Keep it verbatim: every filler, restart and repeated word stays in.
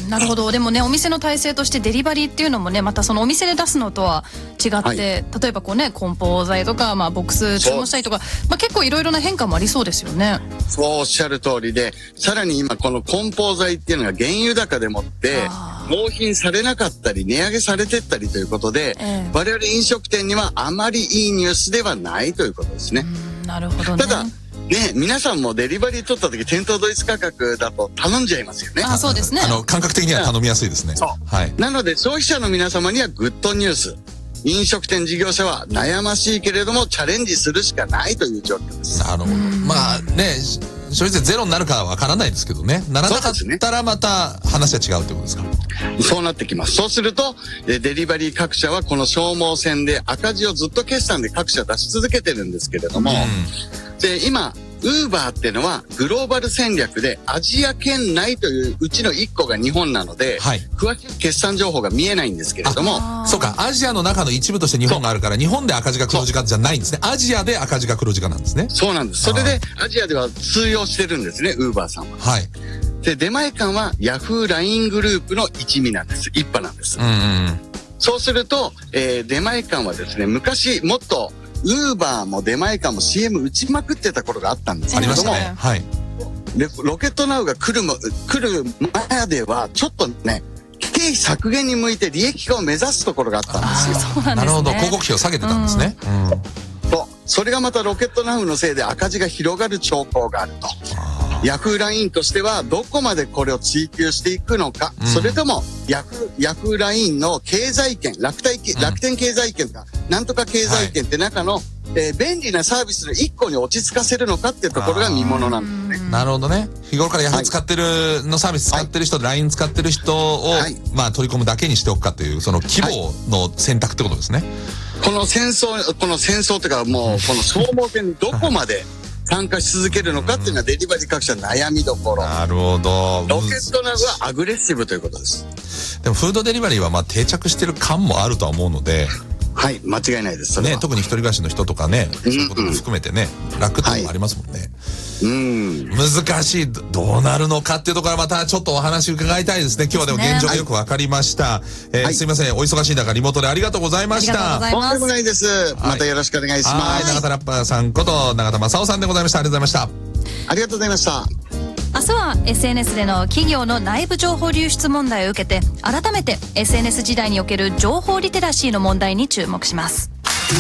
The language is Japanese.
なるほど。でもね、お店の体制としてデリバリーっていうのもね、またそのお店で出すのとは違って、はい、例えばこうね、梱包材とか、まあ、ボックス注文したりとか、まあ、結構いろいろな変化もありそうですよね。 そうおっしゃる通りで、さらに今この梱包材っていうのが原油高でもって納品されなかったり値上げされてったりということで、えー、我々飲食店にはあまりいいニュースではないということですね。 うん、なるほどね。 ただね、皆さんもデリバリー取った時店頭同一価格だと頼んじゃいますよね。 あ、そうですね。 あの感覚的には頼みやすいですね。 そう、 はい、 なので消費者の皆様にはグッドニュース。飲食店事業者は悩ましいけれどもチャレンジするしかないという状況です。 なるほど。まあね、消費税ゼロになるかはわからないですけどね。ならなかったらまた話は違うってことですか。 そうなってきます。そうするとデリバリー各社はこの消耗戦で赤字をずっと決算で各社出し続けてるんですけれども、うん、で今ウーバーっていうのはグローバル戦略でアジア圏内といううちのいっこが日本なので、はい、詳しい決算情報が見えないんですけれども、 そうか、アジアの中の一部として日本があるから日本で赤字が黒字化じゃないんですね。アジアで赤字が黒字化なんですね。 そうなんです。それでアジアでは通用してるんですね、ウーバーさんは。はい。で出前館はヤフー ライン グループの一味なんです。一派なんです。うんうん、そうすると、えー、出前館はですね、昔もっとウーバーも出前館も シーエム 打ちまくってた頃があったんですけれども、ありましたね。はい。でロケットナウが来るも来る前ではちょっとね、経費削減に向いて利益化を目指すところがあったんですよ。 そうなんですね。 なるほど、広告費を下げてたんですね。うんうん、 とそれがまたロケットナウのせいで赤字が広がる兆候があると。ヤフー ライン としてはどこまでこれを追求していくのか、うん、それともヤフー、ヤフー ライン の経済圏、楽天、楽天経済圏とか、なんとか経済圏って中の、はい、えー、便利なサービスの一個に落ち着かせるのかっていうところが見ものなんですね。 なるほどね。日頃からヤフー使ってるのサービス使ってる人、はい、ライン 使ってる人を、はい、まあ取り込むだけにしておくかというその規模の選択ってことですね。はい、 この戦争、この戦争というかもうこの消耗戦にどこまで参加し続けるのかっていうのはデリバリー各社の悩みどころ。 なるほど。 ロケットナウはアグレッシブということです。 でもフードデリバリーはまあ定着してる感もあるとは思うので。 はい、間違いないです。それはね、特に一人暮らしの人とかね、そういうことも含めてね、うん、楽っていうのもありますもんね。はい、うん、難しい、どうなるのかっていうところからまたちょっとお話伺いたいですね。今日はでも現状がよくわかりました。はい、えーはい、すいません、お忙しい中リモートでありがとうございました。 ありがとうございます。 とんでもないです。またよろしくお願いします。 はい、永田ラッパーさんこと永田正夫さんでございました。ありがとうございました。 ありがとうございました。 明日は エスエヌエス での企業の内部情報流出問題を受けて改めて エスエヌエス 時代における情報リテラシーの問題に注目します。